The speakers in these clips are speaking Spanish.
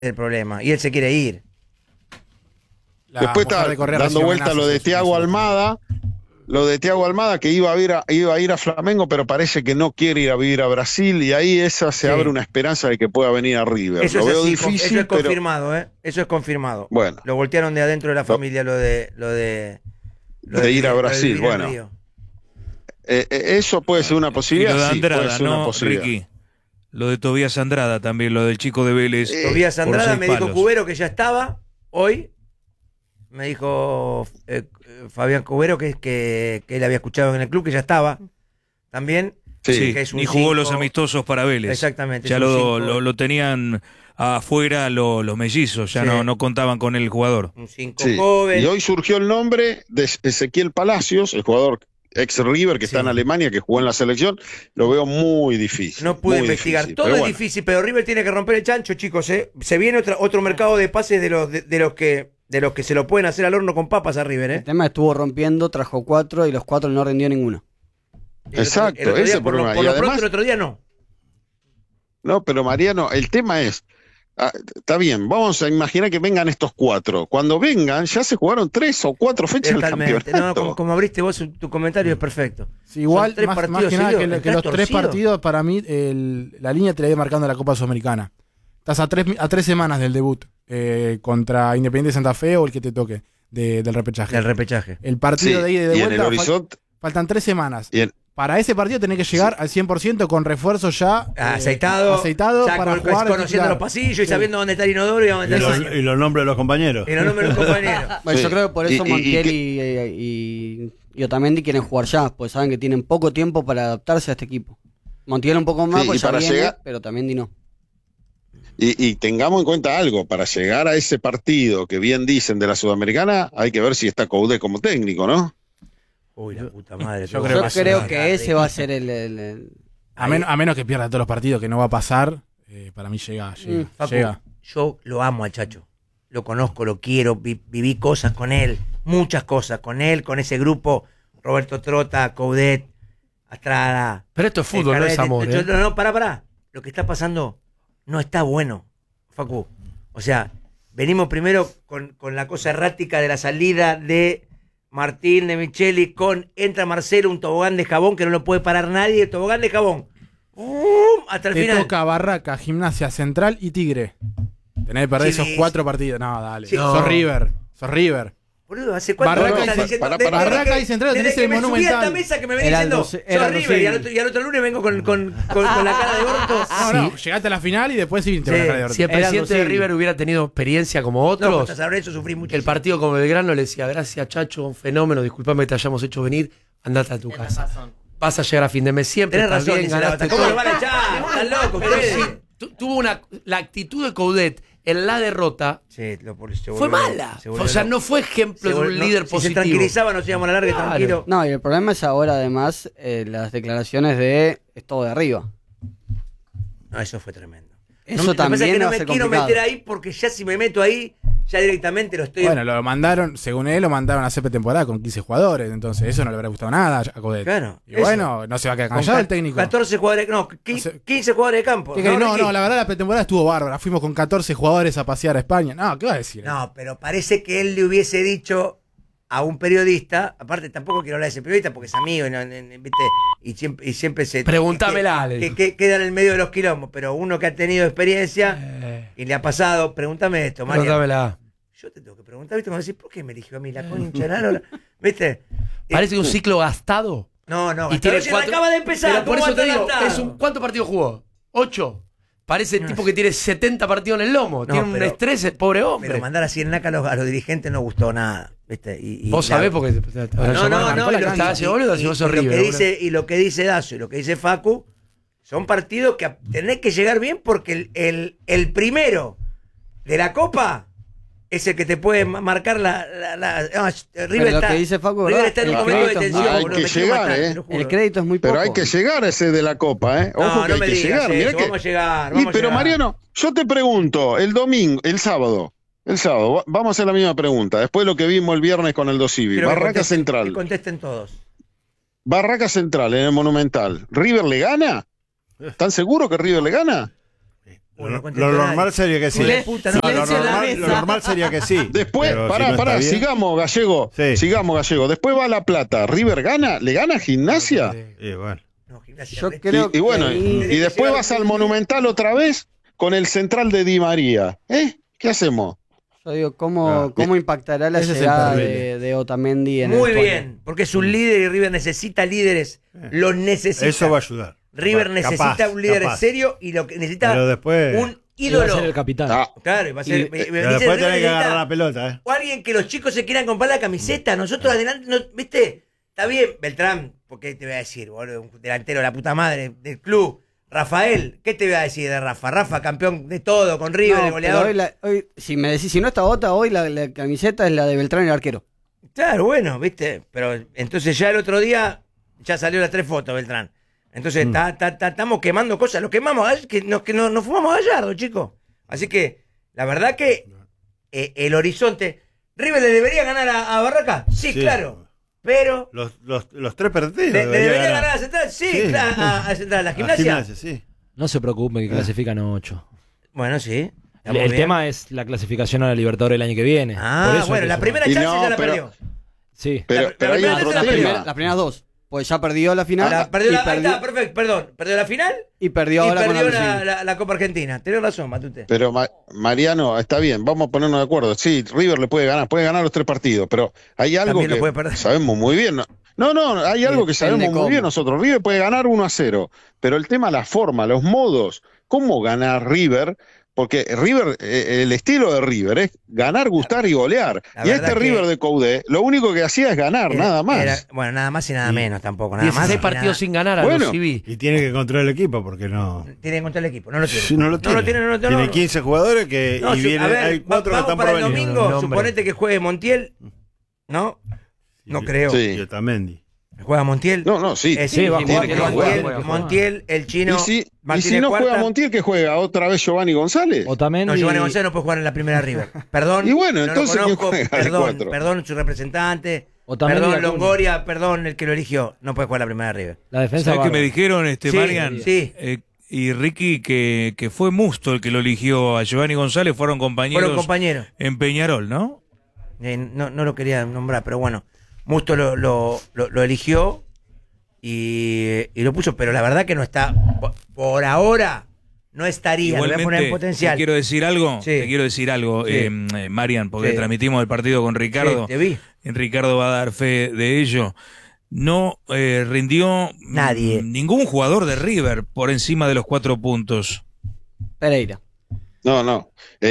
el problema. Y él se quiere ir. Después está dando vuelta lo de Thiago Almada. Lo de Thiago Almada, que iba a ir a Flamengo, pero parece que no quiere ir a vivir a Brasil, y ahí se abre una esperanza de que pueda venir a River. Eso lo es veo así, difícil, eso es confirmado, ¿eh? Eso es confirmado. Bueno. Lo voltearon de adentro de la familia, lo de ir a Brasil, bueno. Eso puede ser una posibilidad. Y lo de Andrada, puede ser una posibilidad. Ricky. Lo de Tobías Andrada también, lo del chico de Vélez. Tobías Andrada me dijo palos. Cubero que ya estaba hoy. Me dijo Fabián Cubero que él había escuchado en el club que ya estaba también. Sí, que es un ni jugó 5. los amistosos para Vélez. Exactamente. Ya lo tenían afuera los mellizos, ya no contaban con el jugador. Un 5 joven. Y hoy surgió el nombre de Ezequiel Palacios, el jugador ex River que está en Alemania, que jugó en la selección. Lo veo muy difícil. No pude investigar. Difícil, todo es difícil, pero River tiene que romper el chancho, chicos. Se viene otro mercado de pases de los que se lo pueden hacer al horno con papas a River. El tema estuvo rompiendo, trajo 4 y los 4 no rindió ninguno. Exacto, el otro día, ese problema. Por y lo además, pronto el otro día no. No, pero Mariano, el tema es, está bien, vamos a imaginar que vengan estos 4. Cuando vengan, ya se jugaron 3 o 4 fechas del campeonato. No, como abriste vos tu comentario es perfecto. Sí, igual, Son 3 más que nada que los 3 torcido. partidos, para mí, la línea te la iba marcando la Copa Sudamericana. Estás a 3 semanas del debut contra Independiente Santa Fe o el que te toque del repechaje. Del repechaje. El partido de ida y de y vuelta. en el horizonte, Faltan 3 semanas. Para ese partido tenés que llegar al 100% con refuerzo ya aceitado ya para jugar, conociendo los pasillos y sabiendo dónde está el inodoro y dónde está y los nombres de los compañeros. Y los nombres de los compañeros. Bueno, yo creo que por eso Montiel y Otamendi quieren jugar ya, porque saben que tienen poco tiempo para adaptarse a este equipo. Montiel un poco más, pues ya viene, pero Otamendi no. Y tengamos en cuenta algo, para llegar a ese partido que bien dicen de la Sudamericana, hay que ver si está Coudet como técnico, ¿no? Uy, la puta madre. Yo creo que ese va a ser el... A menos que pierda todos los partidos, que no va a pasar, para mí llega. Facu, yo lo amo al Chacho. Lo conozco, lo quiero, viví cosas con él, muchas cosas con él, con ese grupo, Roberto Trota, Coudet, Astrada. Pero esto es fútbol, no es amor. No, pará. Lo que está pasando no está bueno, Facu. O sea, venimos primero con la cosa errática de la salida de Martín, de Micheli, entra Marcelo, un tobogán de jabón que no lo puede parar nadie, tobogán de jabón. Hasta el final. Te toca Barraca, Gimnasia, Central y Tigre. Tenés que perder esos 4 partidos. No, dale. Sí. Sos River. Boludo, ¿hace cuánto Barraca diciendo? Barraca y Central tenés el Monumental. Subí a esta mesa que me venía diciendo, sos River, y al otro lunes vengo con la cara de orto. No, llegaste a la final y después sí te vas a la cara de orto. Si el presidente de River hubiera tenido experiencia como otros, eso sufrí mucho. El partido con Belgrano le decía, gracias Chacho, un fenómeno, disculpame que te hayamos hecho venir, andate a tu casa. Vas a llegar a fin de mes siempre. Tenés razón, bien, ganaste ¿cómo todo. lo van a echar? Están locos. Pero sí, tuvo la actitud de Coudet en la derrota fue mala. O sea, no fue ejemplo de un líder positivo. Si se tranquilizaba, nos íbamos a la larga tranquilo. No, y el problema es ahora, además, las declaraciones de es todo de arriba. No, eso fue tremendo. Eso también no va a me ser quiero complicado. meter ahí porque ya si me meto ahí, ya directamente lo estoy... Bueno, lo mandaron, según él, lo mandaron a hacer pretemporada con 15 jugadores, entonces eso no le habrá gustado nada a Coudet. Claro. Y bueno, no se va a quedar callado el técnico. 14 jugadores, 15 jugadores de campo. No, la verdad la pretemporada estuvo bárbara. Fuimos con 14 jugadores a pasear a España. No, ¿qué va a decir? No, pero parece que él le hubiese dicho a un periodista, aparte tampoco quiero hablar de ese periodista porque es amigo, ¿viste? Y siempre se... Preguntámela. Que queda en el medio de los quilombos, pero uno que ha tenido experiencia y le ha pasado, pregúntame esto, María. Preguntámela. Yo te tengo que preguntar, ¿viste? Me vas a decir, ¿por qué me eligió a mí la concha de la lora? ¿Viste? Parece un ciclo gastado. No, y tiene acaba de empezar. Pero por eso te digo, ¿cuántos partidos jugó? 8. Parece el tipo que tiene 70 partidos en el lomo. Tiene un estrés, el pobre hombre. Pero mandar así en naca a los dirigentes no gustó nada. ¿Viste? Vos sabés porque... Y lo que dice Dazo y lo que dice Facu son partidos que tenés que llegar bien porque el primero de la Copa es el que te puede marcar River lo que dice Facu, River está en un momento de tensión. Hay que llegar, el crédito es muy poco. Pero hay que llegar a ese de la Copa, ¿eh? Ojo que hay que llegar. Mirá que... Vamos a llegar. Pero Mariano, yo te pregunto, el sábado, vamos a hacer la misma pregunta. Después de lo que vimos el viernes con el Dosivi. Barraca Central. Que contesten todos. Barraca Central en el Monumental. ¿River le gana? ¿Están seguros que River le gana? Lo normal sería que sí. Lo normal sería que sí. Después, pará, sigamos, Gallego. Sí. Sigamos, Gallego. Después va La Plata. ¿River gana? ¿Le gana a Gimnasia? Sí, bueno. Yo creo y después vas al Monumental otra vez con el central de Di María. ¿Qué hacemos? Yo digo, ¿cómo impactará la llegada de Otamendi en Muy bien, porque es un líder y River necesita líderes. Los necesita. Eso va a ayudar. River necesita un líder serio y lo que necesita un ídolo. Va a ser el capitán. Claro, y va a ser. Pero después tenés que agarrar la pelota, O alguien que los chicos se quieran comprar la camiseta. Nosotros adelante, ¿viste? Está bien, Beltrán, porque te voy a decir, boludo, un delantero de la puta madre del club. Rafael, ¿qué te voy a decir de Rafa? Rafa, campeón de todo, con River, de goleador. Hoy, si me decís, si no está Bota, hoy la camiseta es la de Beltrán, el arquero. Claro, bueno, ¿viste? Pero entonces ya el otro día ya salió las 3 fotos, Beltrán. Entonces estamos quemando cosas. Lo quemamos, que nos fumamos Gallardo, chicos. Así que, la verdad que el horizonte... ¿River le debería ganar a Barraca? Sí, claro. Pero... Los 3 partidos. ¿Le debería ganar a Central? Sí, claro, a Central, a Gimnasia. Sí. No se preocupen que clasifican 8. Bueno, sí. El tema es la clasificación a la Libertadores el año que viene. Bueno, la primera chance ya la perdió. Sí. Pero hay otro tema. Las primeras 2. Pues ya perdió la final. Ahí está, perfecto, perdón. Perdió la final y perdió ahora con la Copa Argentina. Tenés razón, Matute. Pero Mariano, está bien, vamos a ponernos de acuerdo. Sí, River le puede ganar los 3 partidos, pero hay algo que sabemos muy bien. No, hay algo que sabemos muy bien nosotros. River puede ganar 1-0, pero el tema, la forma, los modos, cómo ganar River. Porque River, el estilo de River es ganar, gustar y golear. Y River de Coudet, lo único que hacía es ganar, nada más. Bueno, nada más y nada menos tampoco. Nada 16 más partidos sin ganar a los CB. Y tiene que controlar el equipo, porque no... Tiene que controlar el equipo, no lo tiene. Sí, no lo tiene. Tiene 15 jugadores hay 4 que están por venir. El domingo, suponete que juegue Montiel, ¿no? No creo. Sí. Y Otamendi. ¿Juega Montiel? No, sí. Sí, va a jugar. Montiel, el chino. ¿Y si no juega Montiel, qué juega? ¿Otra vez Giovanni González? No, Giovanni González no puede jugar en la primera River. Perdón. Y bueno, entonces ¿quién juega? Perdón, su representante. Perdón, Longoria, perdón, el que lo eligió. No puede jugar en la primera River. La defensa. ¿Sabes qué me dijeron, Marian? Sí. Y Ricky, que fue Musto el que lo eligió a Giovanni González, fueron compañeros en Peñarol, ¿no? No lo quería nombrar, pero bueno. Musto lo eligió y lo puso, pero la verdad que no está, por ahora no estaría. Igualmente, le voy a poner en potencial. Te quiero decir algo, Marian, porque transmitimos el partido con Ricardo. Te vi. Ricardo va a dar fe de ello. No rindió nadie, ningún jugador de River por encima de los 4 puntos. Pereira. No.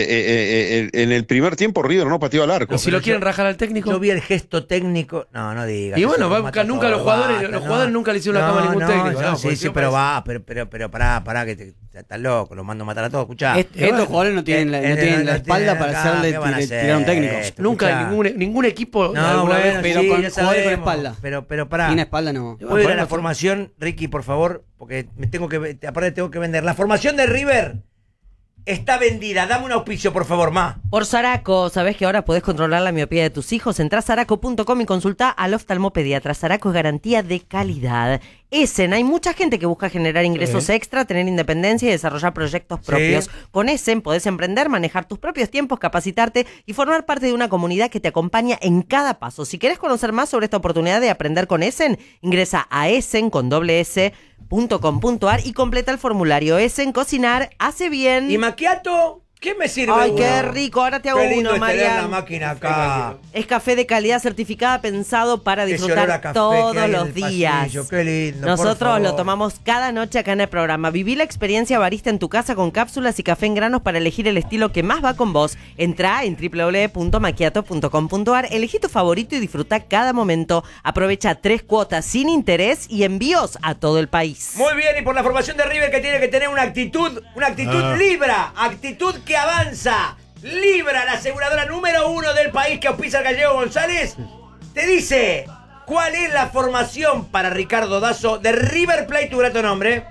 En el primer tiempo River no pateó al arco. ¿Y si lo quieren rajar al técnico? Yo vi el gesto técnico. No digas. Y bueno, nunca los jugadores nunca le hicieron la cama a ningún técnico. Sí, pero pará, que estás loco, los mando a matar a todos. Escuchá. Estos jugadores no tienen la espalda para hacerle tirar a un técnico. Nunca, ningún equipo. Pero con jugadores con espalda. Pero pará. Sin espalda no. ¿Puedo ir a la formación, Ricky, por favor? Porque aparte tengo que vender. La formación de River está vendida. Dame un auspicio, por favor, Ma. Por Saraco. ¿Sabés que ahora podés controlar la miopía de tus hijos? Entrá a saraco.com y consultá al oftalmopediatra. Saraco es garantía de calidad. Essen, hay mucha gente que busca generar ingresos extra, tener independencia y desarrollar proyectos propios. Con Essen podés emprender, manejar tus propios tiempos, capacitarte y formar parte de una comunidad que te acompaña en cada paso. Si querés conocer más sobre esta oportunidad de aprender con Essen, ingresa a essen.com.ar y completa el formulario. Essen, cocinar hace bien. ¿Y macchiato? ¿Qué me sirve? Ay, qué rico. Ahora te hago uno, Marian. La máquina acá. Es café de calidad certificada, pensado para disfrutar todos los días. Qué lindo. Nosotros lo tomamos cada noche acá en el programa. Viví la experiencia barista en tu casa con cápsulas y café en granos para elegir el estilo que más va con vos. Entrá en www.macchiato.com.ar, elegí tu favorito y disfruta cada momento. Aprovecha 3 cuotas sin interés y envíos a todo el país. Muy bien, y por la formación de River, que tiene que tener una actitud Libra, actitud que avanza. Libra, la aseguradora número 1 del país que auspicia al Gallego González, te dice cuál es la formación para Ricardo Dazo de River Plate, tu grato nombre.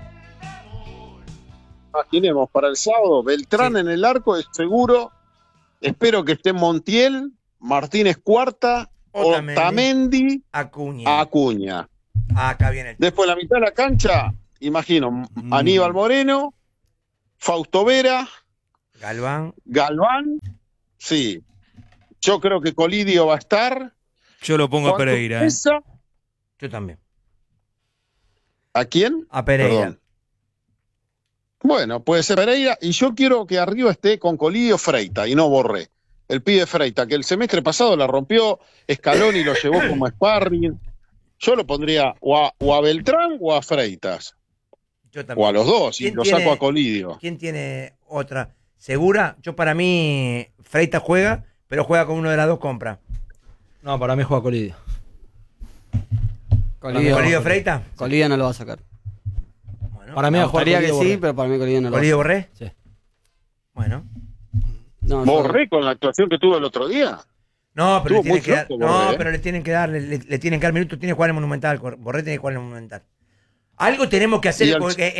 Imaginemos para el sábado, Beltrán en el arco es seguro. Espero que esté Montiel, Martínez Cuarta, Otamendi, Acuña. Acá viene el... Después la mitad de la cancha, imagino, Aníbal Moreno Fausto Vera. Galván. Sí. Yo creo que Colidio va a estar. Yo lo pongo a Pereira. Yo también. ¿A quién? A Pereira. Perdón. Bueno, puede ser Pereira. Y yo quiero que arriba esté con Colidio Freita y no Borré. El pibe Freita, que el semestre pasado la rompió, Scaloni lo llevó como sparring. Yo lo pondría o a Beltrán o a Freitas. Yo también. O a los dos, y lo saco a Colidio. ¿Quién tiene otra? ¿Segura? Yo para mí, Freitas juega, pero juega con uno de las dos compras. No, para mí juega Colidio. ¿Colidio Freita? Colidio no lo va a sacar. Bueno, para mí me gustaría que sí, pero para mí Colidio no lo va a sacar. ¿Colidio Borré? Sí. Bueno. No, Borré con la actuación que tuvo el otro día. No, pero le tienen que dar, le tienen que dar minutos, tiene que jugar en Monumental. Borré tiene que jugar en Monumental. Algo tenemos que hacer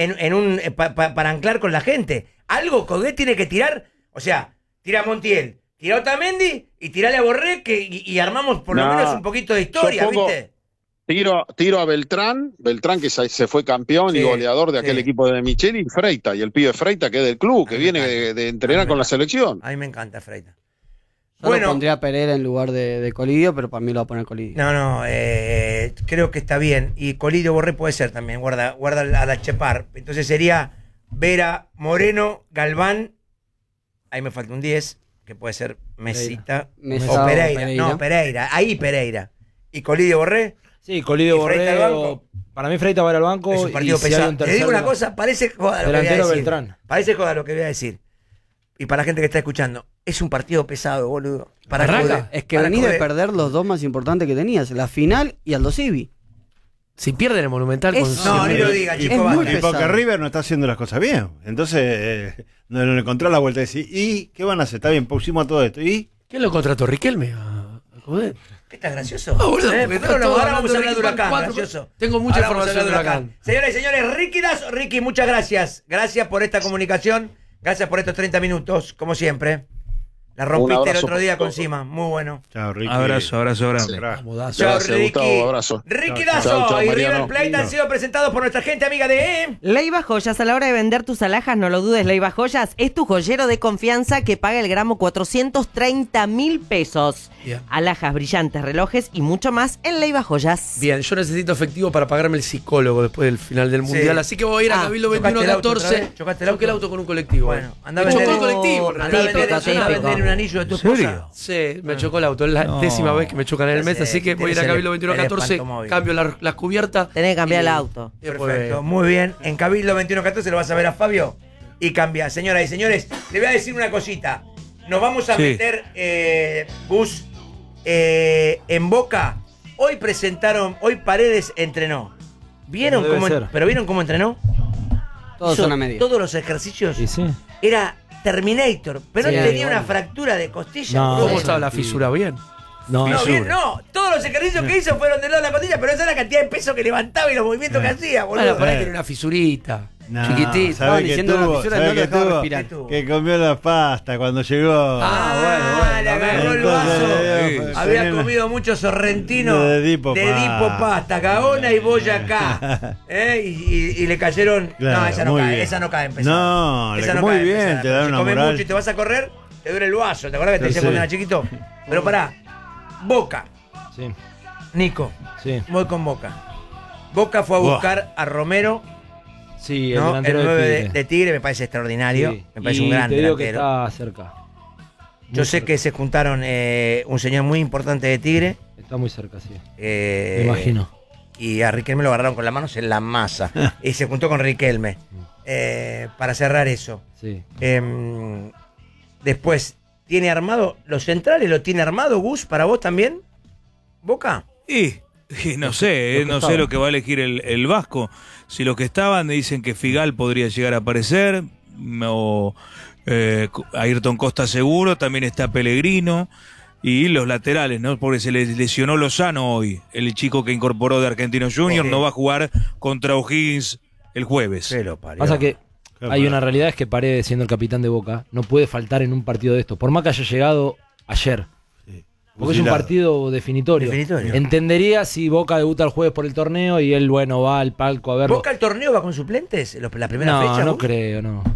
para anclar con la gente. Algo Coudet tiene que tirar, o sea, tira a Montiel, tira a Otamendi y tirale a Borré y armamos por lo menos un poquito de historia, ¿viste? Tiro a Beltrán que se fue campeón y goleador de aquel equipo de Micheli, y Freita, y el pibe Freita que es del club, que viene de entrenar con la selección. A mí me encanta Freita. Yo lo pondría a Pereira en lugar de Colidio, pero para mí lo va a poner Colidio. No, creo que está bien. Y Colidio Borré puede ser también, guarda a la Chepar. Entonces sería Vera, Moreno, Galván. Ahí me falta un 10, que puede ser Mesita o Pereira. No, Pereira. Ahí Pereira. ¿Y Colidio Borré? Sí, Colidio Borré. Para mí Freita va al banco. Es un partido pesado. Te digo una cosa, parece joda lo que voy a decir. Beltrán. Parece joda lo que voy a decir. Y para la gente que está escuchando, es un partido pesado, boludo. Es que venís de perder los dos más importantes que tenías, la final y Aldo Civi. Si pierden el Monumental no, ni lo diga, chicos. Y porque River no está haciendo las cosas bien. Entonces, no le encontró la vuelta de decir, ¿y qué van a hacer? Está bien, pusimos a todo esto. ¿Y quién lo contrató? ¿Riquelme? ¿Qué está gracioso? Boludo, ahora vamos a hablar de Huracán, gracioso. Tengo mucha información de Huracán. Señoras y señores, Ricky, muchas gracias. Gracias por esta comunicación. Gracias por estos 30 minutos, como siempre. La rompiste el otro día con Cima, muy bueno. Chao, Ricky. Abrazo grande. Chao, Ricky. Gustavo, abrazo. Ricky Dazo y River Plate han sido presentados por nuestra gente amiga de Leiva Joyas. A la hora de vender tus alhajas, no lo dudes, Leiva Joyas es tu joyero de confianza que paga el gramo 430.000 pesos. Bien. Alhajas, brillantes, relojes y mucho más en Leiva Joyas. Bien, yo necesito efectivo para pagarme el psicólogo después del final del Mundial, así que voy a ir a Cabildo 21-14. ¿Chocaste el auto con un colectivo. Bueno, anda a vender el colectivo. un anillo de tu esposa. Sí, me chocó el auto. Es la décima vez que me chocan en el mes, así que voy a ir a Cabildo 21-14, cambio las cubiertas. Tenés que cambiar el auto. Perfecto, muy bien. En Cabildo 21-14 lo vas a ver a Fabio y cambia. Señoras y señores, le voy a decir una cosita. Nos vamos a meter, Gus, en Boca. Hoy Paredes entrenó. ¿Vieron cómo entrenó? Todos son a media. Todos los ejercicios. Sí. Era Terminator, pero tenía una fractura de costilla. ¿Cómo estaba la fisura? ¿Bien? No, todos los ejercicios que hizo fueron del lado de la costilla, pero esa es la cantidad de peso que levantaba y los movimientos que hacía, boludo. Bueno, por ahí tiene una fisurita. Chiquitita. ¿Sabés que tuvo? Que comió la pasta cuando llegó. Bueno. Le agarró el vaso. Había comido mucho sorrentino de Dipo Pasta, Gaona y Boyacá. Y le cayeron. Claro, esa no cae en pesado. No, muy bien, te da una moral. Si comes mucho y te vas a correr, te duele el vaso. ¿Te acuerdas que te decía cuando era chiquito? Pero pará. Boca. Sí. Nico. Sí. Voy con Boca. Boca fue a buscar a Romero. Sí, el delantero el 9 de Tigre me parece extraordinario. Sí. Me parece un gran delantero. Que está cerca. Yo sé que se juntaron un señor muy importante de Tigre. Está muy cerca, sí. Me imagino. Y a Riquelme lo agarraron con las manos en la masa. Y se juntó con Riquelme. Para cerrar eso. Sí. Después, ¿tiene armado los centrales? ¿Lo tiene armado, Gus, para vos también? ¿Boca? Y no sé lo que va a elegir el Vasco. Si los que estaban dicen que Figal podría llegar a aparecer, o Ayrton Costa seguro, también está Pellegrino, y los laterales, ¿no? Porque se les lesionó Lozano hoy, el chico que incorporó de Argentinos Juniors, no va a jugar contra O'Higgins el jueves. Pasa que hay una realidad, es que Paredes, siendo el capitán de Boca, no puede faltar en un partido de estos, por más que haya llegado ayer. Porque es un partido definitorio. Entendería si Boca debuta el jueves por el torneo y él, va al palco a verlo. ¿Boca el torneo va con suplentes? ¿La primera fecha? No creo, no.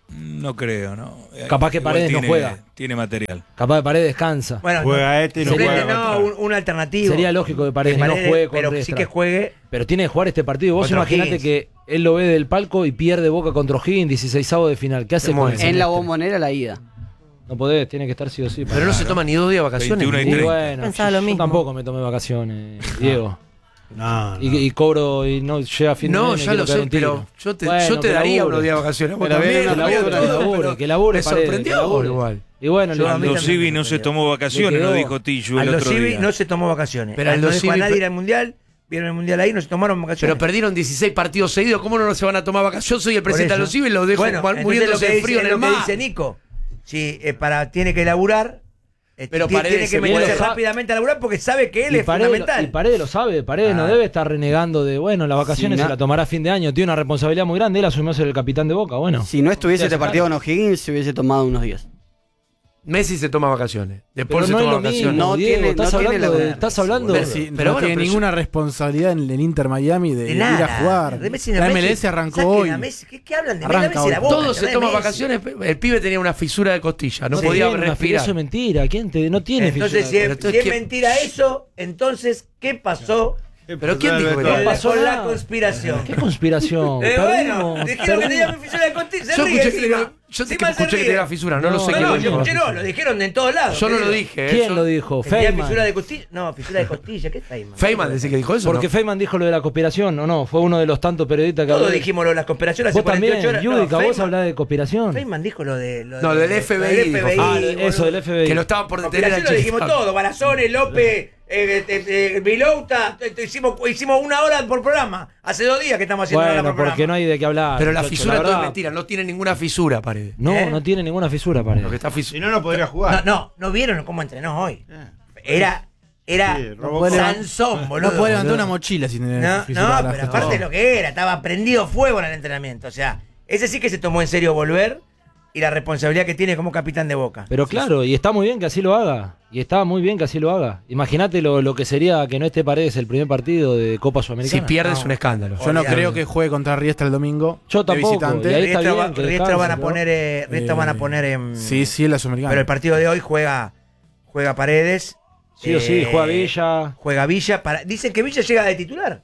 No creo, ¿no? Capaz que Paredes no juega. Tiene material. Capaz que Paredes descansa. Bueno, juega y no juega. Una alternativa. Sería lógico que Paredes no juegue con pero Riestra. sí que juegue. Pero tiene que jugar este partido. Vos imaginate que él lo ve del palco y pierde Boca contra O'Higgins, 16avo de final. ¿Qué hace con eso? En la Bombonera la ida. No podés, tiene que estar sí o sí. Pero no se toman ni 2 días de vacaciones. 21 y bueno, Pensaba lo yo mismo. tampoco me tomé vacaciones, Diego. No. Y cobro y no llega a fin de mes. No, ya lo sé, pero yo te daría unos días de vacaciones. Vos también, que labure. Me sorprendió igual. Y bueno, Aldo Civi no se tomó vacaciones, lo dijo Tillo el otro día. Aldo Civi no se tomó vacaciones. Pero no Aldo dejó a Civi- nadie ir al Mundial. Vieron el Mundial ahí, no se tomaron vacaciones. Pero perdieron 16 partidos seguidos. ¿Cómo no se van a tomar vacaciones? Yo soy el presidente de los Civi y lo dejo muriéndose de frío en el lo que mar. dice Nico. Si tiene que laburar, Pero tiene Paredes que meterse rápidamente a laburar porque sabe que él es fundamental. Y Paredes lo sabe. Paredes no debe estar renegando de, bueno, las vacaciones se la tomará a fin de año. Tiene una responsabilidad muy grande. Él asumió ser el capitán de Boca. Bueno. Si no estuviese este partido con O'Higgins, se hubiese tomado unos días. Messi se toma vacaciones. Después Pero se no toma es lo vacaciones. mismo, No Diego, tiene- estás no tiene hablando la- de, estás hablando Pero de- sí, No pero bueno, tiene pero ninguna responsabilidad en el Inter Miami de ir a jugar. De Messi, La Messi, MLS arrancó saquen hoy. a Messi. ¿Qué hablan de Arranca Messi? La hoy. Boca, Todos se ¿no? toman Messi. vacaciones. El pibe tenía una fisura de costilla. No Sí, podía pero respirar. eso es mentira. ¿Quién no tiene Entonces, fisura? si es, entonces, si es ¿quién- mentira eso, entonces, ¿qué pasó ¿Pero quién dijo que con, no? pasó con la nada. conspiración? ¿Qué conspiración? Bueno, dijeron que tenía fisura de costilla. Se Yo ríe escuché que encima. tenía- yo Encima se escuché que ríe. tenía fisura. No lo sé quién No, lo yo dijo. escuché no, lo dijeron en todos lados. Yo no lo querido. dije. ¿Quién lo dijo? Que tenía Feynman. fisura de costilla. No, fisura de costilla. ¿Qué es Feynman? Feynman dice que dijo eso. Porque ¿no? Feynman dijo lo de la conspiración, ¿o no? Fue uno de los tantos periodistas que Todos habló. dijimos lo de las conspiraciones hace Vos también, 48 horas. Yudica, vos Feynman- hablás de conspiración. Feynman dijo lo de. No, del FBI dijo. Eso, del FBI. Que lo estaban por detener Conspiración al lo dijimos Chief. todo. Balazones, López, Vilouta. Hicimos 1 hora por programa. Hace 2 días que estamos haciendo una hora Bueno, por programa. porque no hay de qué hablar. Pero la muchacho, fisura todo es verdad. mentira. No tiene ninguna fisura, Paredes. No, ¿Eh? no tiene ninguna fisura, Paredes. Lo que está Si no podría jugar. No vieron cómo entrenó hoy. Era Robocop. Sansón, boludo. No puede levantar una mochila sin tener No, fisura a la pero justa. aparte de lo que era, estaba prendido fuego en el entrenamiento. O sea, ese sí que se tomó en serio volver y la responsabilidad que tiene como capitán de Boca. Pero claro, y está muy bien que así lo haga. Y está muy bien que así lo haga. Imagínate lo que sería que no esté Paredes el primer partido de Copa Si Sudamericana. pierdes un escándalo. Yo no Olvidado. creo que juegue contra Riestra el domingo. Yo de tampoco, visitante. y ahí está bien que Riestra descanse, van a ¿no? poner, Riestra van a poner en. Sí, sí, en la Sudamericana. Pero el partido de hoy juega Paredes. Sí o sí, juega Villa. Juega Villa. Dicen que Villa llega de titular.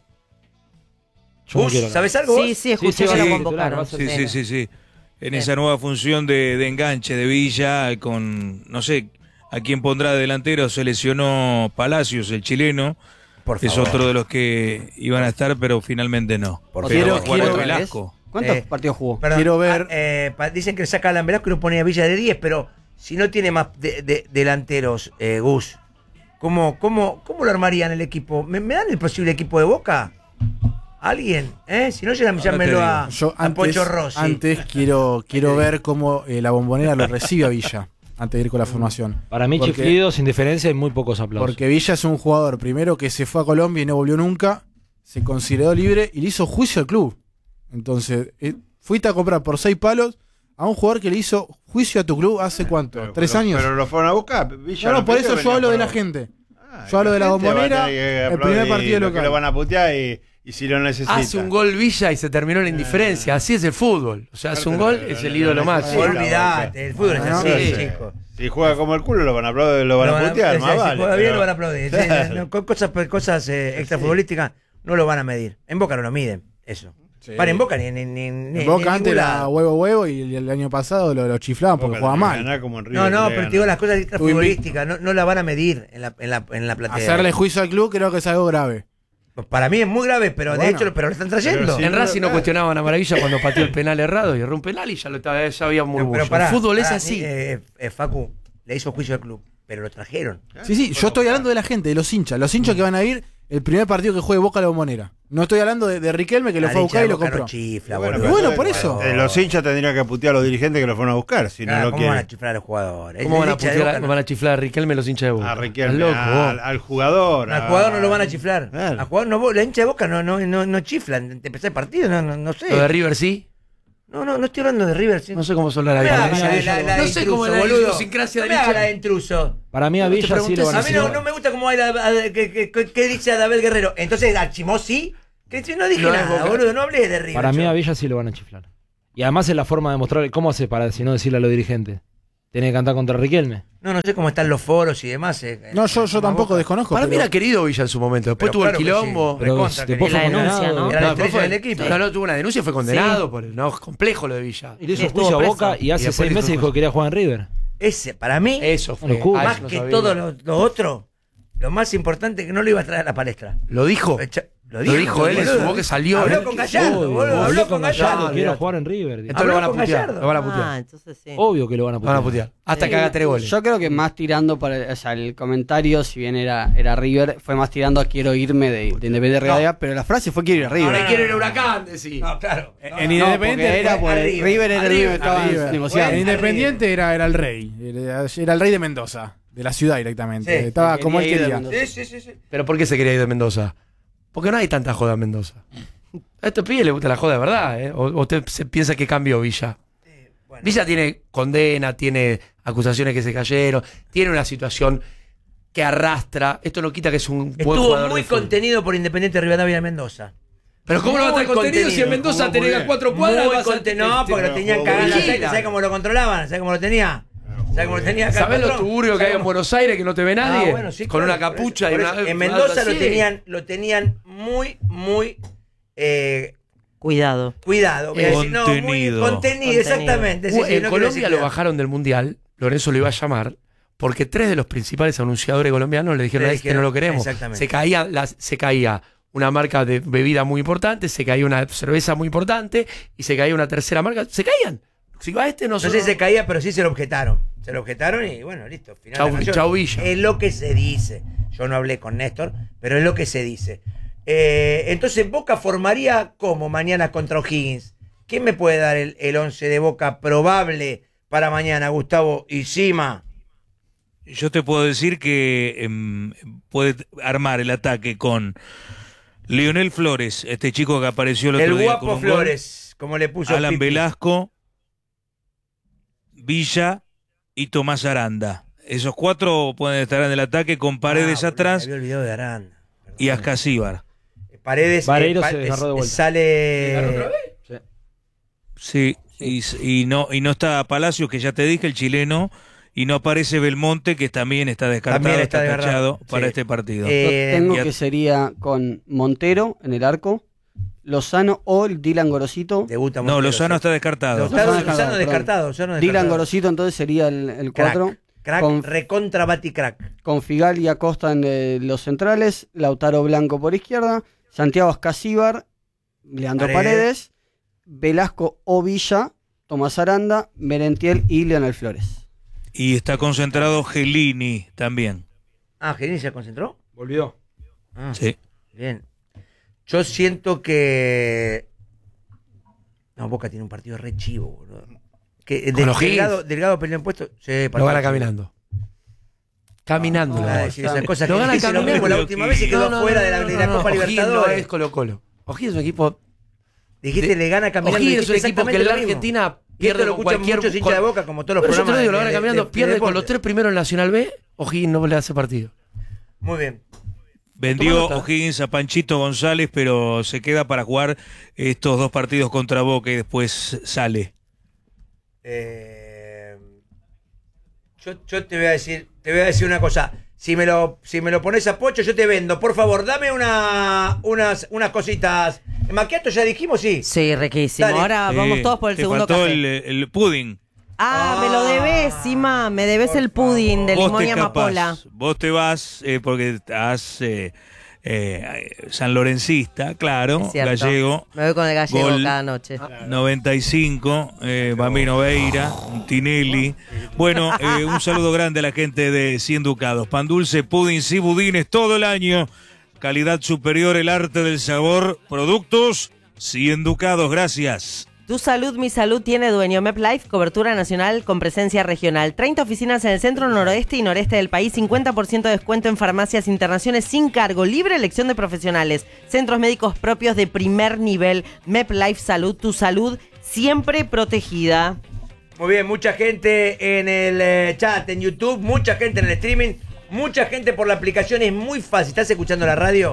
Yo no Gus, quiero ¿sabes algo? Sí, vos? sí, escuché Sí, que sí, lo sí, convocaron. Sí. En esa nueva función de enganche de Villa, con, no sé, a quién pondrá de delantero, se lesionó Palacios, el chileno. Por Es favor. otro de los que iban a estar, pero finalmente no. Por Pero favor. Juan quiero- Velasco. ¿Cuántos Eh, partidos jugó? Perdón, Quiero ver- dicen que saca a Alan Velasco y lo pone a Villa de 10, pero si no tiene más delanteros, Gus, ¿cómo lo armarían el equipo? ¿Me dan el posible equipo de Boca? ¿Alguien? Si no, llámenlo a, Yo a Pocho Rossi. antes quiero ver cómo la Bombonera lo recibe a Villa antes de ir con la formación. Para mí, Porque- chiflido, sin diferencia y muy pocos aplausos. Porque Villa es un jugador, primero, que se fue a Colombia y no volvió nunca, se consideró libre y le hizo juicio al club. Entonces, fuiste a comprar por 6 palos a un jugador que le hizo juicio a tu club hace cuánto, Pero- 3 pero- años. Pero lo fueron a buscar. Villa No, lo por pidió, eso yo venía hablo de la para- gente. Ah, Yo hablo de la gente va a Bombonera, tener que el primer aplaudir partido lo que local. lo van a putear y si lo necesita. Hace un gol Villa y se terminó la indiferencia. Así es el fútbol. O sea, hace un gol, es el ídolo máximo. Olvídate, el fútbol es No, así, sí. chicos. Si juega como el culo, lo van a aplaudir, lo van a putear, más si vale. juega bien, pero- lo van a aplaudir. Sí, no, con cosas extrafutbolísticas no lo van a medir. En Boca no lo miden, eso. Sí. Para en Boca ni En Boca antes era huevo y el año pasado lo chiflaban porque Boca jugaba tenía que mal. ganar como en River, No, tenía que pero te digo, ganar. las cosas extrafutbolísticas no la van a medir en la platea. Hacerle juicio al club creo que es algo grave. Para mí es muy grave, pero de Bueno. hecho pero lo están trayendo. Pero sí. En Racing no cuestionaban a Maravilla cuando pateó el penal errado y erró un penal y ya había murmullo. El fútbol es así. Facu le hizo juicio al club, pero lo trajeron. Sí, yo estoy hablando de la gente, de los hinchas. Los hinchas que van a ir el primer partido que juegue Boca a la Bombonera. No estoy hablando de Riquelme que lo La fue a hincha buscar de y lo Boca compró. no chifla, Bueno, boludo. bueno, por eso. Los hinchas tendrían que putear a los dirigentes que los fueron a buscar, si no lo ¿Cómo van a quieren. chiflar a los jugadores? ¿Cómo van a, El hincha de putear, Boca no- van a chiflar a Riquelme los hinchas de Boca? A Riquelme, Estás loco, vos. al jugador. Al jugador no lo van a chiflar. Claro. Al jugador no, la hincha de Boca no chiflan. Te empezás el partido, no sé. Lo de River sí. No estoy hablando de River. Sí. No sé cómo son las No me hagas dinámicas. la No de sé cómo intruso, es la boludo. idiosincrasia No del me hagas hincha. la de intruso. Para mí a Villa sí lo van a A mí hacer. no me gusta cómo baila ¿qué dice Adabel Guerrero. Entonces a Chimó sí. Que si no dije No es nada, Boca. boludo. No hablé de River. Para mí yo. a Villa sí lo van a chiflar. Y además es la forma de mostrar cómo hace para, si no decirle a los dirigentes. Tiene que cantar contra Riquelme. No sé cómo están los foros y demás. No, yo tampoco desconozco. Para mí era querido Villa en su momento. Después tuvo el quilombo. Después la denuncia, ¿no? Era la estrella del equipo. No, tuvo una denuncia y fue condenado. Complejo lo de Villa. Y le hizo juicio a Boca y hace 6 meses dijo que quería jugar en River. Ese, para mí, eso fue. Más que todo lo otro, lo más importante es que no lo iba a traer a la palestra. ¿Lo dijo? Lo dijo él en su boca, salió. Habló con Gallardo, habló con Gallardo. Quiero jugar en River. Entonces lo van a putear. Lo van a putear. Entonces sí. Obvio que lo van a putear. Hasta que haga 3 goles. Yo creo que más tirando para, o sea, el comentario, si bien era River, fue más tirando a quiero irme de Independiente Rivadavia, pero la frase fue quiero ir a River. Ahora quiero ir a Huracán, decís. No, claro. En Independiente era por River era el único que estaba negociando. En Independiente era el rey. Era el rey de Mendoza, de la ciudad directamente. Sí, estaba como él quería. Sí. ¿Pero por qué se quería ir de Mendoza? Porque no hay tanta joda en Mendoza. A estos pibes les gusta la joda de verdad, ¿eh? ¿O usted se piensa que cambió Villa? Bueno. Villa tiene condena, tiene acusaciones que se cayeron, tiene una situación que arrastra. Esto no quita que es un buen jugador. Estuvo muy contenido por Independiente Rivadavia de Mendoza. Pero ¿cómo no va a estar contenido si en Mendoza tenés a 4 cuadras? No, porque lo tenían cagando. ¿Sabes cómo lo controlaban? ¿Sabes cómo lo tenía? ¿Sabés lo turbio que hay en Buenos Aires que no te ve nadie? Bueno, sí, con una capucha y una. En Mendoza lo tenían muy Cuidado. Contenido, exactamente. En Colombia lo bajaron del Mundial, Lorenzo lo iba a llamar, porque 3 de los principales anunciadores colombianos le dijeron a este no lo queremos. Se caía una marca de bebida muy importante, se caía una cerveza muy importante y se caía una tercera marca. Se caían. Si va no sé si se caía, pero sí se lo objetaron. Se lo objetaron y bueno, listo. Chau Villa. Es lo que se dice. Yo no hablé con Néstor, pero es lo que se dice. Entonces, Boca formaría como mañana contra O'Higgins. ¿Quién me puede dar el 11 de Boca probable para mañana, Gustavo y Sima? Yo te puedo decir que puede armar el ataque con Lionel Flores, este chico que apareció el otro día. El guapo Flores, como le puso Alan Velasco, Villa y Tomás Aranda. Esos 4 pueden estar en el ataque con Paredes atrás. Me había olvidado de Aranda. Y Ascasíbar. Paredes se desgarró de vuelta. Sale. ¿Otra vez? Sí, y no está Palacios, que ya te dije, el chileno, y no aparece Belmonte, que también está descartado, está tachado para este partido. Tengo que sería con Montero en el arco, Lozano o el Dylan Gorosito. Debuta Montero, Lozano está descartado. Lozano descartado. Dylan Gorosito entonces sería el 4. Crack, recontra Baticrack. Con Figal y Acosta en los centrales, Lautaro Blanco por izquierda, Santiago Ascasíbar, Leandro Paredes, Velasco o Villa, Tomás Aranda, Merentiel y Leonel Flores. Y está concentrado Gelini también. ¿Gelini se concentró? Volvió. Sí. Bien. Yo siento que... No, Boca tiene un partido re chivo, boludo. Que Delgado peleó en puesto. Sí, lo gana caminando. Caminando. Lo gana caminando. La última vez se quedó fuera de la Copa Libertadores. No es Colo-Colo. O'Higgins es un equipo. Dijiste le gana caminando. O'Higgins es un equipo que en la Argentina pierde con cualquier. Muchos hinchas de Boca, como todos los programas. Yo te digo, lo gana caminando, pierde con los 3 primeros en Nacional B. O'Higgins no le hace partido. Muy bien. Vendió O'Higgins a Panchito González, pero se queda para jugar estos 2 partidos contra Boca y después sale. Yo te voy a decir una cosa. Si me lo pones a Pocho, yo te vendo. Por favor, dame unas cositas. ¿El macchiato ya dijimos? Sí, riquísimo. Dale. Ahora vamos todos por el segundo café. El pudding. Me lo debes, Sima. Me debes el pudding de limón y amapola. Vos te vas porque estás sanlorencista, claro, gallego. Me voy con el gallego cada noche. 95, Bambino Veira, Tinelli. Bueno, un saludo grande a la gente de 100 Ducados. Pan dulce, puddings y budines todo el año. Calidad superior, el arte del sabor. Productos 100 Ducados, gracias. Tu salud, mi salud tiene dueño. MepLife, cobertura nacional con presencia regional. 30 oficinas en el centro, noroeste y noreste del país. 50% de descuento en farmacias internacionales sin cargo. Libre elección de profesionales. Centros médicos propios de primer nivel. MepLife Salud, tu salud siempre protegida. Muy bien, mucha gente en el chat, en YouTube, mucha gente en el streaming, mucha gente por la aplicación. Es muy fácil. ¿Estás escuchando la radio?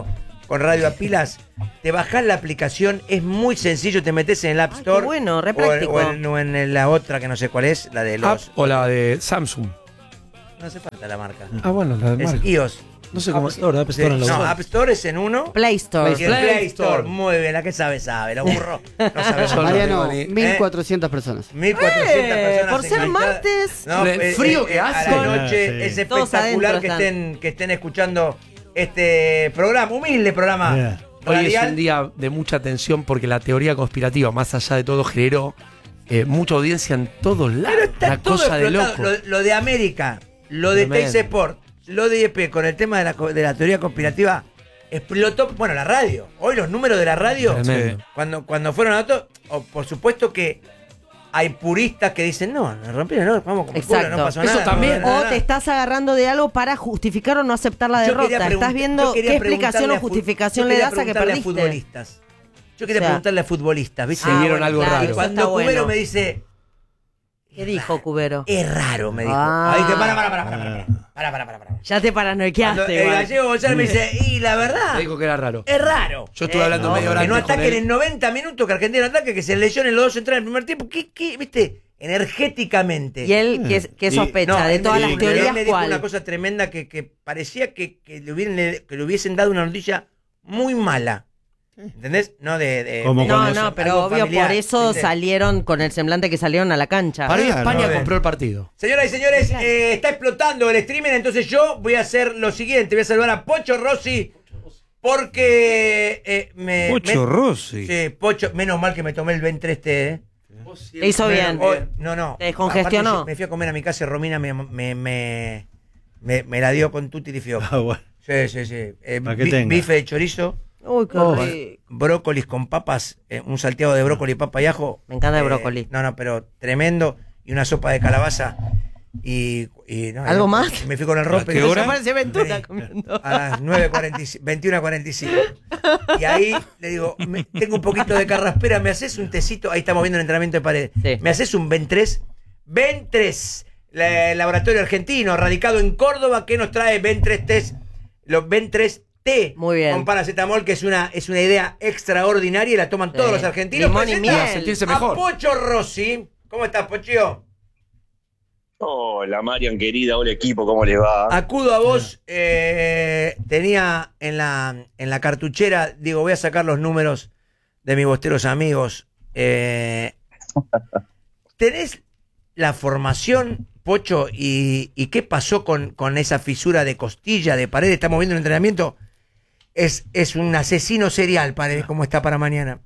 con radio a pilas, te bajás la aplicación, es muy sencillo, te metes en el App Store. Qué bueno, re práctico. O en la otra que no sé cuál es, la de los... O la de Samsung. No hace falta la marca. Bueno, la de Es marca. iOS. No sé cómo App Store, App Store en la No, web. App Store es en uno. Play Store. Y el Play Store, muy bien, la que sabe, los burros no sabemos. Mariano, Tony. 1.400 personas. 1.400 personas. por ser enganchadas. martes. No, El frío que hace. A la noche Sí. es Todos espectacular adentro que estén escuchando este programa, humilde programa. Bien. Hoy es radial. un día de mucha tensión porque la teoría conspirativa, más allá de todo, generó mucha audiencia en todos lados. Pero está Una todo cosa de explotado. loco. Lo de América, lo de Tremendo. Teis Sport, lo de IEP con el tema de la teoría conspirativa, explotó. Bueno, la radio. Hoy los números de la radio, Tremendo. cuando fueron a otro, por supuesto que hay puristas que dicen, no, nos rompieron, no, vamos como Exacto. pueblo, no pasó Eso nada. también. no, no, O no. te estás agarrando de algo para justificar o no aceptar la Yo quería derrota. Estás viendo yo quería qué explicación preguntarle o justificación yo le quería das a que preguntarle perdiste. futbolistas. Yo quería O sea, preguntarle a futbolistas, ¿viste? Se vieron algo claro, raro. Y eso cuando está Cubero bueno. me dice, ¿Qué dijo Cubero? es raro, me dijo. Ah. Ahí dije, para. Ya te Cuando paranoiqueaste. el igual. gallego González me dice, y la verdad, Me dijo que era raro. es raro. Yo estuve hablando media hora Que no antes con ataquen él. en 90 minutos, que Argentina no ataque, que se lesionen los dos centrales en el primer tiempo. ¿Qué, viste? Energéticamente. Y él, ¿qué sospecha? De todas las él teorías, me dijo una ¿cuál? cosa tremenda que parecía que le hubiesen dado una noticia muy mala. ¿Entendés? No Como No, cuando no, pero algo obvio, familiar, por eso ¿viste? salieron con el semblante que salieron a la cancha. Para mí España no, compró el partido. Señoras y señores, está explotando el streaming, entonces yo voy a hacer lo siguiente, voy a saludar a Pocho Rossi, porque Pocho Rossi. Sí, Pocho, menos mal que me tomé el Ventreste, Te hizo bien. No. ¿Te descongestionó? Aparte, me fui a comer a mi casa y Romina me la dio con tutti di fiocco. Bueno. Sí. Para que tenga. Bife de chorizo, Uy, qué rico. brócolis con papas, un salteado de brócoli, papa y ajo. Me encanta el brócoli. No, pero tremendo. Y una sopa de calabaza. Y no, ¿Algo más? Me fui con el rompe. ¿A qué hora? Parece Ventura comiendo. A las 21:45. Y ahí le digo, tengo un poquito de carraspera, ¿me haces un tecito? Ahí estamos viendo el entrenamiento de pared. Sí. ¿Me haces un Ben3? Ben3, laboratorio argentino, radicado en Córdoba, que nos trae Ben3 Test, los Ben3 T. Muy bien. Con paracetamol, que es una idea extraordinaria y la toman todos Sí. los argentinos. Limón y Presenta miel. Para sentirse a mejor. Pocho Rossi. ¿Cómo estás, Pochio? Hola, Marian, querida, hola equipo, ¿cómo les va? Acudo a vos, tenía en la cartuchera, digo, voy a sacar los números de mis bosteros amigos. ¿Tenés la formación, Pocho, y qué pasó con esa fisura de costilla, de Paredes? Estamos viendo el entrenamiento. Es un asesino serial, Paredes, como está para mañana.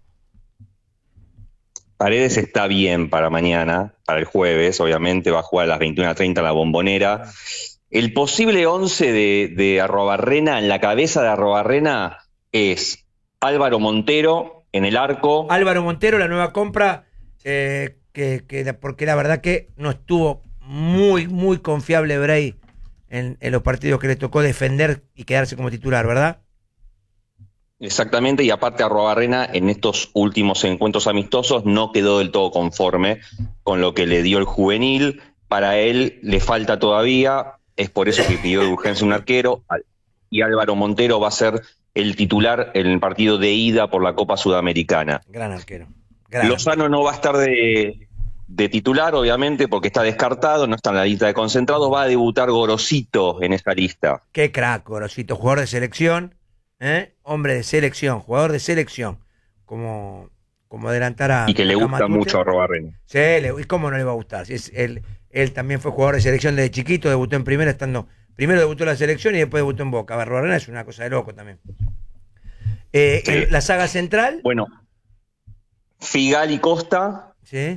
Paredes está bien para mañana, para el jueves, obviamente, va a jugar a las 21:30 en la Bombonera. El posible 11 de Arrobarrena, en la cabeza de Arrobarrena, es Álvaro Montero en el arco. Álvaro Montero, la nueva compra, porque la verdad que no estuvo muy, muy confiable Bray en los partidos que le tocó defender y quedarse como titular, ¿verdad? Exactamente, y aparte Arrobarrena en estos últimos encuentros amistosos no quedó del todo conforme con lo que le dio el juvenil. Para él le falta todavía, es por eso que pidió de urgencia un arquero, y Álvaro Montero va a ser el titular en el partido de ida por la Copa Sudamericana. Gran arquero. Lozano no va a estar de titular, obviamente, porque está descartado, no está en la lista de concentrados. Va a debutar Gorosito en esa lista. Qué crack, Gorosito, jugador de selección, hombre de selección, jugador de selección, como adelantar a... Y que le gusta Matute. mucho a Arrobarrena. Sí, ¿y cómo no le va a gustar? Si él también fue jugador de selección desde chiquito, debutó en primera primero debutó en la selección y después debutó en Boca. Arrobarrena es una cosa de loco también. Sí. La saga central. Bueno, Figal y Costa. Sí.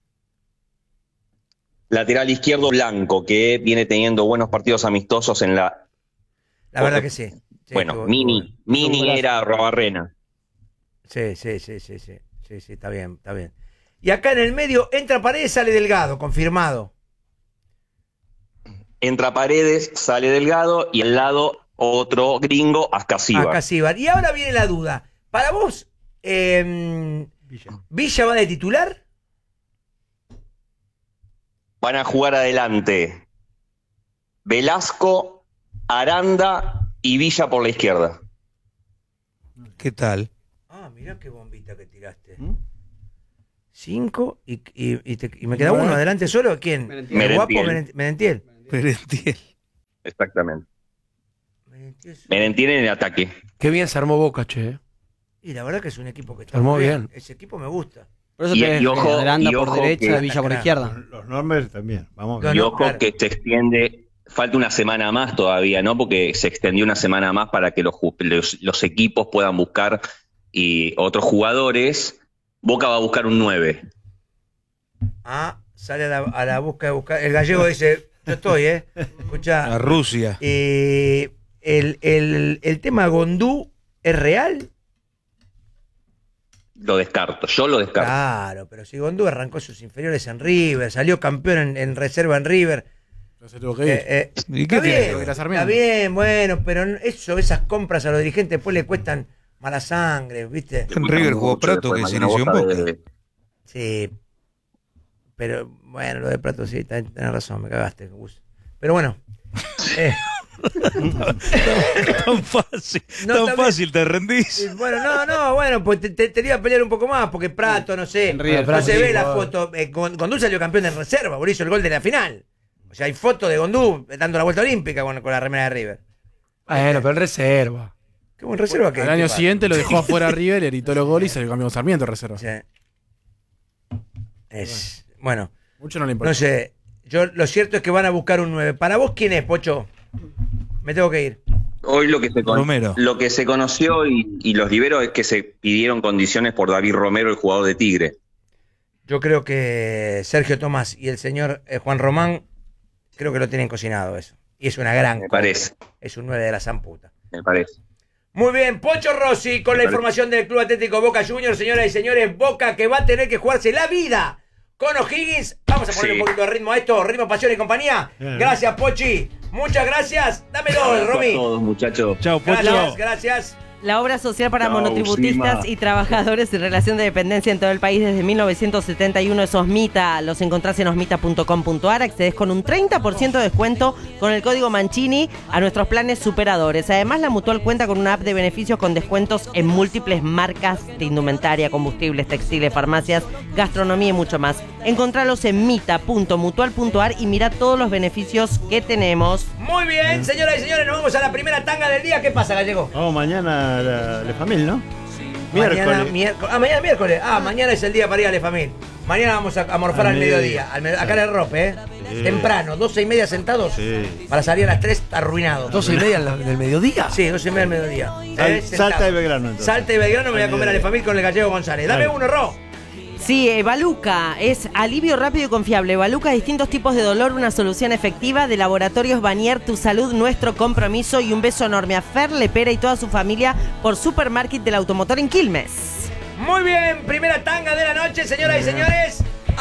Lateral izquierdo Blanco, que viene teniendo buenos partidos amistosos en la... La verdad que sí. Bueno, Mini era Arrobarrena. Sí, está bien. Y acá en el medio entra Paredes, sale Delgado, confirmado. Entra Paredes, sale Delgado y al lado otro gringo, Ascasíbar. Y ahora viene la duda. Para vos, ¿Villa va de titular? Van a jugar adelante Velasco, Aranda y Villa por la izquierda. ¿Qué tal? Ah, mirá qué bombita que tiraste. 5 y me queda uno adelante solo. ¿Quién? Merentiel. ¿El guapo Merentiel? Merentiel. Exactamente. Merentiel en el ataque. Qué bien se armó Boca, che. Y la verdad que es un equipo que está armó bien. Ese equipo me gusta. Por eso tenés Aranda por derecha, que, Villa por izquierda. Los nombres también. Vamos. Y ojo que se extiende, falta una semana más todavía, ¿no? Porque se extendió una semana más para que los equipos puedan buscar y otros jugadores. Boca va a buscar un 9. Ah, sale a la busca de buscar. El gallego dice, yo estoy, Escucha. A Rusia. El tema Gondú es real. Lo descarto, yo lo descarto. Claro, pero si Gondú arrancó sus inferiores en River, salió campeón en reserva en River. Se tuvo que ir. ¿Y qué está bien, bueno, pero esas compras a los dirigentes después le cuestan mala sangre, ¿viste? En River jugó Prato, que se inició en Boca. Sí, pero bueno, lo de Prato sí, tenés razón, me cagaste, Gus. Pero bueno. Tan fácil, tan fácil, te rendís. Bueno, bueno, pues te iba a pelear un poco más, porque Prato, no sé, no se ve la foto. Gondú salió campeón en reserva, por hizo el gol de la final. O sea, hay fotos de Gondú dando la vuelta olímpica con la remera de River. Bueno, pero en reserva. ¿Qué buen reserva que al año siguiente lo dejó afuera River, le gritó los goles y salió campeón Sarmiento en reserva. Sí. Bueno. Mucho no le importa. No sé, lo cierto es que van a buscar un 9. ¿Para vos quién es, Pocho? Me tengo que ir. Hoy lo que se conoció y los liberos es que se pidieron condiciones por David Romero, el jugador de Tigre. Yo creo que Sergio Tomás y el señor Juan Román creo que lo tienen cocinado eso. Y es una gran Me parece. Es un 9 de la zamputa. Me parece. Muy bien, Pocho Rossi con la información del Club Atlético Boca Juniors, señoras y señores. Boca que va a tener que jugarse la vida con O'Higgins. Vamos a poner un poquito de ritmo a esto, ritmo, pasión y compañía. Gracias, Pochi. Muchas gracias. Dámelo, Romy. A todos, muchachos. Chao, Pocho. Gracias. La obra social para monotributistas y trabajadores en relación de dependencia en todo el país desde 1971 es Osmita. Los encontrás en osmita.com.ar. Accedes con un 30% de descuento con el código Mancini a nuestros planes superadores. Además, la Mutual cuenta con una app de beneficios con descuentos en múltiples marcas de indumentaria, combustibles, textiles, farmacias, gastronomía y mucho más. Encontralos en mita.mutual.ar y mira todos los beneficios que tenemos. Muy bien, señoras y señores, nos vamos a la primera tanga del día. ¿Qué pasa, Gallego? Vamos mañana a la familia, ¿no? Mañana miércoles. Mañana es el día para ir a La Familia. Mañana vamos a morfar al mediodía. Acá en el Rope, Sí. Temprano, 12:30 sentados. Sí. Para salir a las 3 arruinados. ¿12:30 del mediodía? Sí, 12:30 del mediodía. Salta y Belgrano, entonces. Salta y Belgrano, me voy a comer a La Familia con el Gallego González. Dame uno, Ro. Sí, Baluca es alivio rápido y confiable. Baluca, distintos tipos de dolor, una solución efectiva. De Laboratorios Banier, tu salud, nuestro compromiso. Y un beso enorme a Fer Lepera y toda su familia por Supermarket del Automotor en Quilmes. Muy bien, primera tanga de la noche, señoras y señores.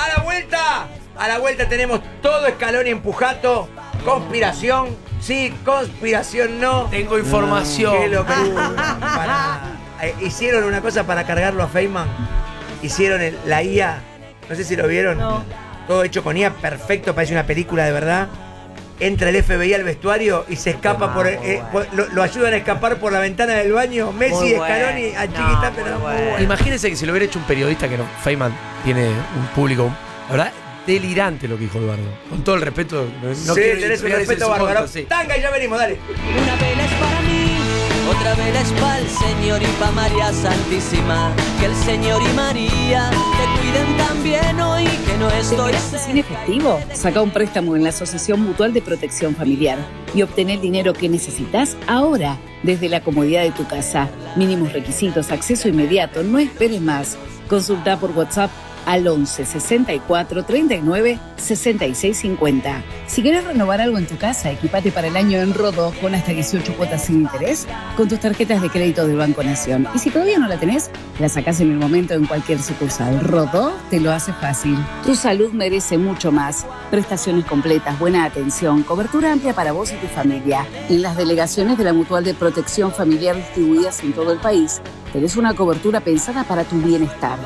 A la vuelta tenemos todo Scaloni empujato. Conspiración, sí, conspiración no. Tengo información. Qué locura. Hicieron una cosa para cargarlo a Feynman. Hicieron la IA, no sé si lo vieron. No. Todo hecho con IA, perfecto, parece una película de verdad. Entra el FBI al vestuario y se escapa lo ayudan a escapar por la ventana del baño. Messi y Scaloni a chiquita, pero bueno. Imagínense que si lo hubiera hecho un periodista, que no, Feynman tiene un público, la verdad, delirante lo que dijo Eduardo. Con todo el respeto. No sí, tenés un respeto bárbaro. Sí. Tanga y ya venimos, dale. Una vela es para mí, otra vela es para el Señor y para María Santísima. Que el Señor y María te cuiden también hoy, que no estoy sin efectivo. Saca un préstamo en la Asociación Mutual de Protección Familiar y obtén el dinero que necesitas ahora, desde la comodidad de tu casa. Mínimos requisitos, acceso inmediato, no esperes más. Consulta por WhatsApp al 11 64 39 66 50. Si querés renovar algo en tu casa, equipate para el año en Rodó con hasta 18 cuotas sin interés con tus tarjetas de crédito del Banco Nación. Y si todavía no la tenés, la sacás en el momento en cualquier sucursal. Rodó te lo hace fácil. Tu salud merece mucho más. Prestaciones completas, buena atención, cobertura amplia para vos y tu familia. En las delegaciones de la Mutual de Protección Familiar distribuidas en todo el país, tenés una cobertura pensada para tu bienestar.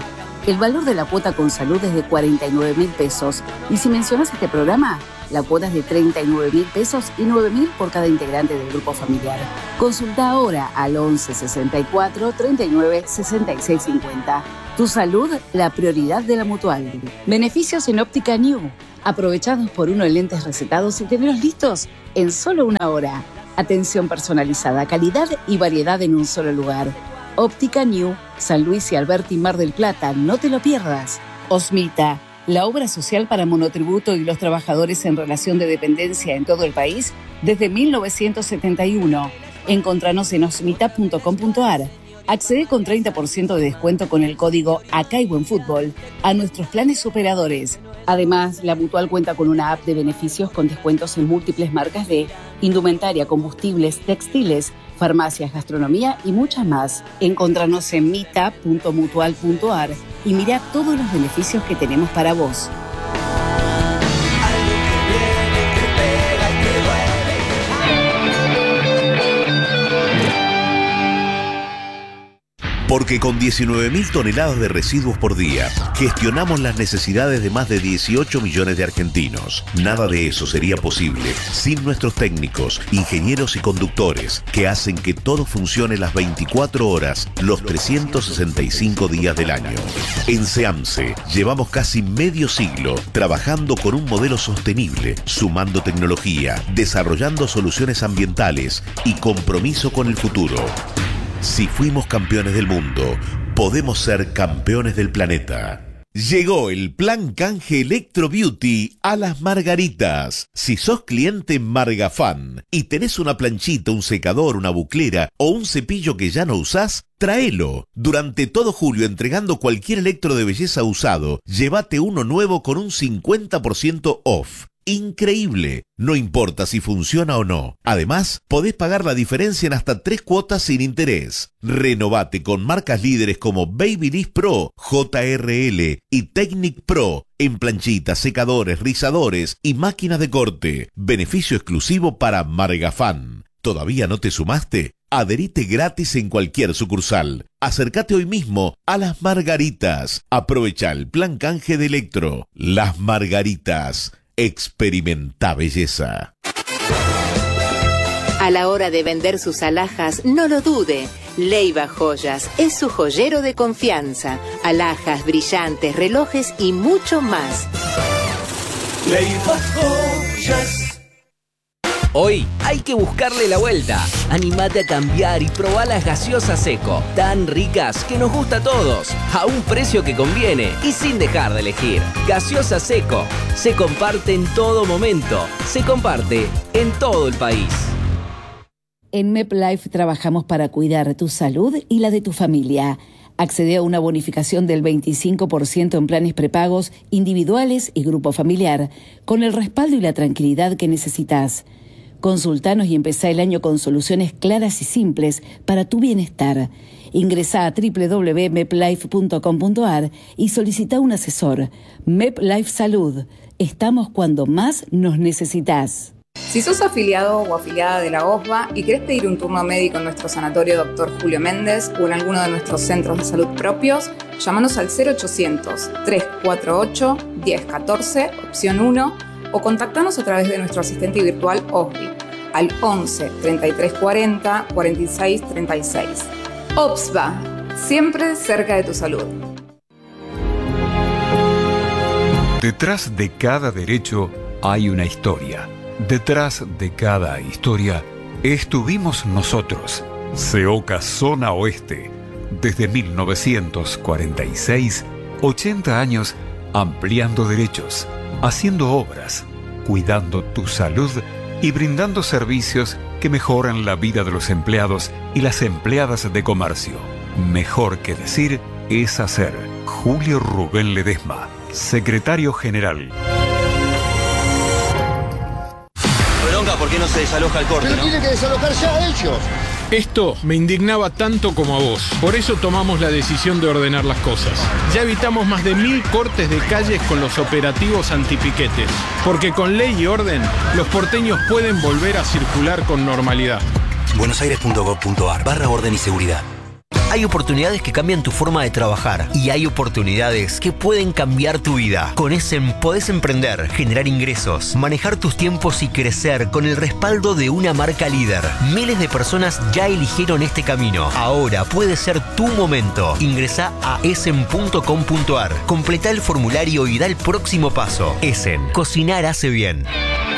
El valor de la cuota con salud es de 49.000 pesos. Y si mencionas este programa, la cuota es de 39.000 pesos y 9.000 por cada integrante del grupo familiar. Consulta ahora al 11 64 39 66 50. Tu salud, la prioridad de la Mutual. Beneficios en Óptica New. Aprovechados por uno en lentes recetados y tenerlos listos en solo 1 hora. Atención personalizada, calidad y variedad en un solo lugar. Óptica New, San Luis y Alberti, Mar del Plata. No te lo pierdas. Osmita, la obra social para monotributo y los trabajadores en relación de dependencia en todo el país desde 1971. Encontranos en osmita.com.ar. Accede con 30% de descuento con el código Acá hay buen fútbol a nuestros planes superadores. Además, la Mutual cuenta con una app de beneficios con descuentos en múltiples marcas de indumentaria, combustibles, textiles, farmacias, gastronomía y muchas más. Encontranos en mita.mutual.ar y mira todos los beneficios que tenemos para vos. Porque con 19.000 toneladas de residuos por día, gestionamos las necesidades de más de 18 millones de argentinos. Nada de eso sería posible sin nuestros técnicos, ingenieros y conductores, que hacen que todo funcione las 24 horas, los 365 días del año. En SEAMSE llevamos casi medio siglo trabajando con un modelo sostenible, sumando tecnología, desarrollando soluciones ambientales y compromiso con el futuro. Si fuimos campeones del mundo, podemos ser campeones del planeta. Llegó el plan canje Electro Beauty a Las Margaritas. Si sos cliente Margafan y tenés una planchita, un secador, una buclera o un cepillo que ya no usás, tráelo. Durante todo julio, entregando cualquier electro de belleza usado, llévate uno nuevo con un 50% off. Increíble, no importa si funciona o no. Además, podés pagar la diferencia en hasta 3 cuotas sin interés. Renovate con marcas líderes como Babyliss Pro, JRL y Technic Pro en planchitas, secadores, rizadores y máquinas de corte. Beneficio exclusivo para Margafan. ¿Todavía no te sumaste? Adherite gratis en cualquier sucursal. Acércate hoy mismo a Las Margaritas. Aprovecha el plan canje de Electro. Las Margaritas. Experimenta belleza. A la hora de vender sus alhajas, no lo dude. Leiva Joyas es su joyero de confianza. Alhajas, brillantes, relojes y mucho más. Leiva Joyas. Hoy hay que buscarle la vuelta. Anímate a cambiar y probá las gaseosas Seco, tan ricas que nos gusta a todos, a un precio que conviene y sin dejar de elegir. Gaseosa Seco, se comparte en todo momento, se comparte en todo el país. En MepLife trabajamos para cuidar tu salud y la de tu familia. Accede a una bonificación del 25% en planes prepagos, individuales y grupo familiar, con el respaldo y la tranquilidad que necesitas. Consultanos y empezá el año con soluciones claras y simples para tu bienestar. Ingresá a www.meplife.com.ar y solicita un asesor. MepLife Salud. Estamos cuando más nos necesitas. Si sos afiliado o afiliada de la OSBA y querés pedir un turno médico en nuestro sanatorio Dr. Julio Méndez o en alguno de nuestros centros de salud propios, llámanos al 0800-348-1014, opción 1, o contactanos a través de nuestro asistente virtual OSBI al 11 33 40 46 36. OSBA, siempre cerca de tu salud. Detrás de cada derecho hay una historia. Detrás de cada historia estuvimos nosotros, CEOCA Zona Oeste, desde 1946, 80 años ampliando derechos, haciendo obras, cuidando tu salud y brindando servicios que mejoran la vida de los empleados y las empleadas de comercio. Mejor que decir es hacer. Julio Rubén Ledesma, Secretario General. Bronca, ¿por qué no se desaloja el corte? Pero tiene que desalojar ya ellos. Esto me indignaba tanto como a vos. Por eso tomamos la decisión de ordenar las cosas. Ya evitamos más de 1000 cortes de calles con los operativos antipiquetes. Porque con ley y orden, los porteños pueden volver a circular con normalidad. buenosaires.gov.ar/orden y seguridad. Hay oportunidades que cambian tu forma de trabajar y hay oportunidades que pueden cambiar tu vida. Con Essen podés emprender, generar ingresos, manejar tus tiempos y crecer con el respaldo de una marca líder. Miles de personas ya eligieron este camino. Ahora puede ser tu momento. Ingresá a essen.com.ar, completá el formulario y da el próximo paso. Essen, cocinar hace bien.